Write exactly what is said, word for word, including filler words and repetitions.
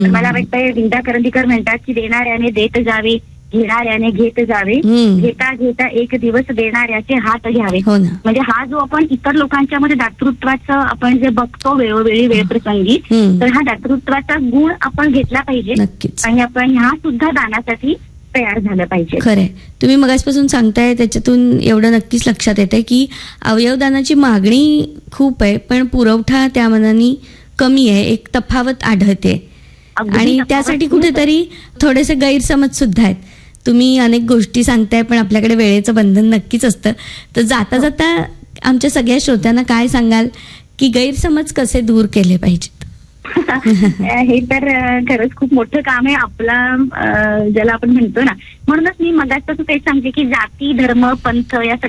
तर मला वाटतंय विंदा करंदीकर म्हणतात की देणाऱ्याने देत जावे, घेणाऱ्याने घेत जावे, घेता घेता एक दिवस देणाऱ्याचे हात घ्यावे. म्हणजे हा जो आपण इतर लोकांच्या मध्ये दातृत्वाचं आपण जे बघतो वेळोवेळी वेळप्रसंगी, तर हा दातृत्वाचा गुण आपण घेतला पाहिजे आणि आपण ह्या सुद्धा दानासाठी तयार झालं पाहिजे. खरंय, तुम्ही मगासपासून सांगताय त्याच्यातून एवढं नक्कीच लक्षात येतंय की अवयवदानाची मागणी खूप आहे पण पुरवठा त्या मनाने कमी आहे, एक तफावत आढळते आणि त्यासाठी कुठेतरी थोडेसे गैरसमज सुद्धा आहेत. तुम्ही अनेक गोष्टी सांगताय पण आपल्याकडे वेळेचं बंधन नक्कीच असतं. तर जाता जाता आमच्या सगळ्या श्रोत्यांना काय सांगाल की गैरसमज कसे दूर केले पाहिजेत? हे तर खरंच खूप मोठं काम आहे आपला, ज्याला आपण म्हणतो ना. म्हणूनच मी मगाच तेच सांगते की जाती, धर्म, पंथ या